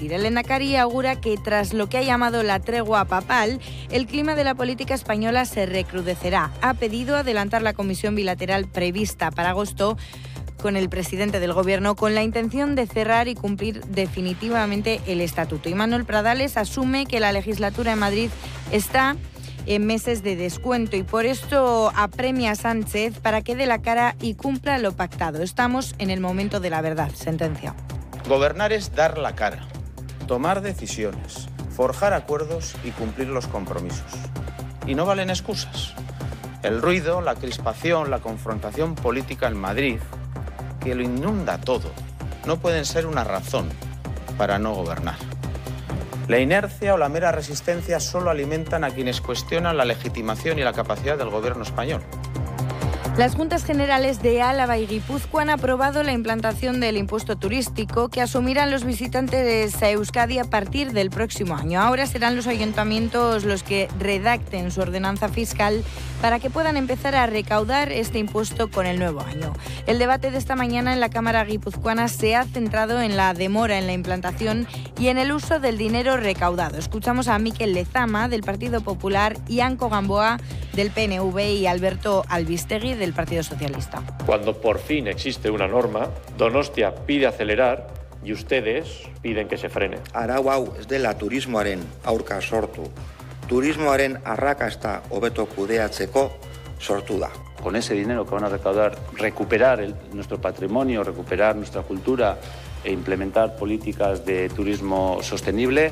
discutir. El lehendakari augura que tras lo que ha llamado la tregua papal, el clima de la política española se recrudecerá. Ha pedido adelantar la comisión bilateral prevista para agosto con el presidente del Gobierno con la intención de cerrar y cumplir definitivamente el estatuto. Y Manuel Pradales asume que la legislatura en Madrid está en meses de descuento y por esto apremia a Sánchez para que dé la cara y cumpla lo pactado. Estamos en el momento de la verdad, sentencia. Gobernar es dar la cara, tomar decisiones, forjar acuerdos y cumplir los compromisos. Y no valen excusas. El ruido, la crispación, la confrontación política en Madrid, que lo inunda todo, no pueden ser una razón para no gobernar. La inercia o la mera resistencia solo alimentan a quienes cuestionan la legitimación y la capacidad del gobierno español. Las Juntas Generales de Álava y Guipúzcoa han aprobado la implantación del impuesto turístico que asumirán los visitantes a Euskadi a partir del próximo año. Ahora serán los ayuntamientos los que redacten su ordenanza fiscal para que puedan empezar a recaudar este impuesto con el nuevo año. El debate de esta mañana en la Cámara guipuzcoana se ha centrado en la demora en la implantación y en el uso del dinero recaudado. Escuchamos a Mikel Lezama del Partido Popular, Ianco Gamboa del PNV y Alberto Albistegui del Partido Socialista. Cuando por fin existe una norma, Donostia pide acelerar y ustedes piden que se frene. Arau hau ez dela turismoaren aurka sortu. Turismoaren arrakasta hobeto kudeatzeko sortu da. Con ese dinero que van a recaudar, recuperar nuestro patrimonio, recuperar nuestra cultura e implementar políticas de turismo sostenible.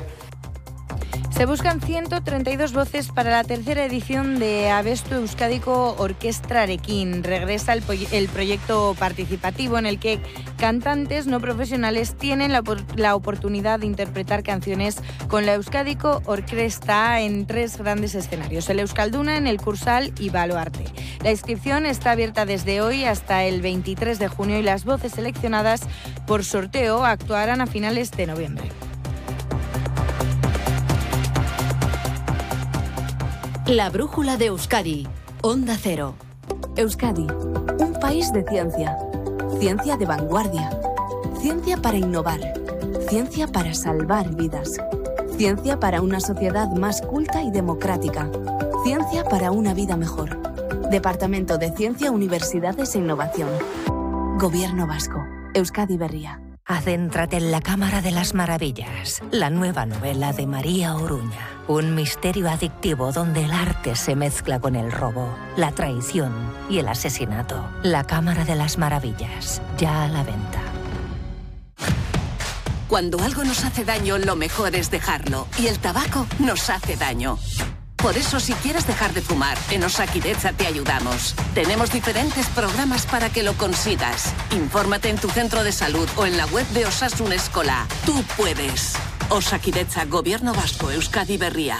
Se buscan 132 voces para la tercera edición de Abestu Euskadiko Orkestrarekin. Regresa el proyecto participativo en el que cantantes no profesionales tienen la oportunidad de interpretar canciones con la Euskadiko Orkestra en 3 grandes escenarios: el Euskalduna, en el Cursal y Baluarte. La inscripción está abierta desde hoy hasta el 23 de junio y las voces seleccionadas por sorteo actuarán a finales de noviembre. La brújula de Euskadi, Onda Cero. Euskadi, un país de ciencia. Ciencia de vanguardia. Ciencia para innovar. Ciencia para salvar vidas. Ciencia para una sociedad más culta y democrática. Ciencia para una vida mejor. Departamento de Ciencia, Universidades e Innovación. Gobierno Vasco. Euskadi Berria. Adéntrate en la Cámara de las Maravillas, la nueva novela de María Oruña. Un misterio adictivo donde el arte se mezcla con el robo, la traición y el asesinato. La Cámara de las Maravillas, ya a la venta. Cuando algo nos hace daño, lo mejor es dejarlo. Y el tabaco nos hace daño. Por eso, si quieres dejar de fumar, en Osakidetza te ayudamos. Tenemos diferentes programas para que lo consigas. Infórmate en tu centro de salud o en la web de Osasun Eskola. Tú puedes. Osakidetza, Gobierno Vasco, Euskadi Berria.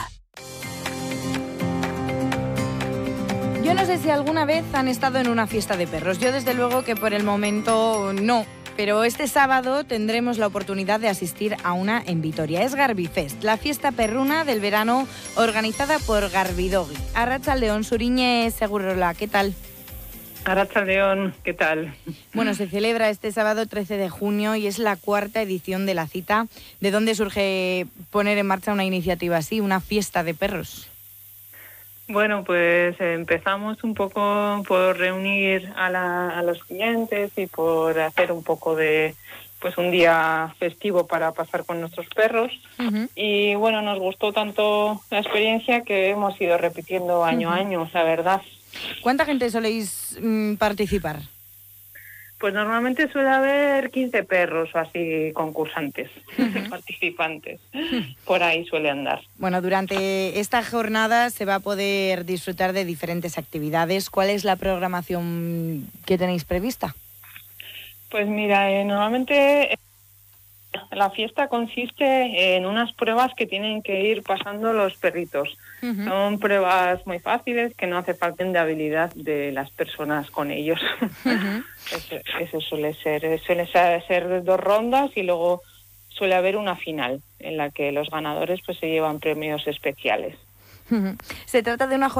Yo no sé si alguna vez han estado en una fiesta de perros. Yo desde luego que por el momento no. Pero este sábado tendremos la oportunidad de asistir a una en Vitoria. Es Garbifest, la fiesta perruna del verano organizada por Garbidogi. Arratsaldeon, Suriñe Segurola, ¿qué tal? Arratsaldeon, ¿qué tal? Bueno, se celebra este sábado 13 de junio y es la 4ª edición de la cita. ¿De dónde surge poner en marcha una iniciativa así, una fiesta de perros? Bueno, pues empezamos un poco por reunir a los clientes y por hacer un poco de pues un día festivo para pasar con nuestros perros. Uh-huh. Y bueno, nos gustó tanto la experiencia que hemos ido repitiendo año a año, la verdad. ¿Cuánta gente soléis participar? Pues normalmente suele haber 15 perros o así concursantes, participantes. Por ahí suele andar. Bueno, durante esta jornada se va a poder disfrutar de diferentes actividades. ¿Cuál es la programación que tenéis prevista? Pues mira, normalmente la fiesta consiste en unas pruebas que tienen que ir pasando los perritos. Uh-huh. Son pruebas muy fáciles que no hace falta de habilidad de las personas con ellos. Uh-huh. Eso suele ser 2 rondas y luego suele haber una final en la que los ganadores pues se llevan premios especiales. Uh-huh. Se trata de una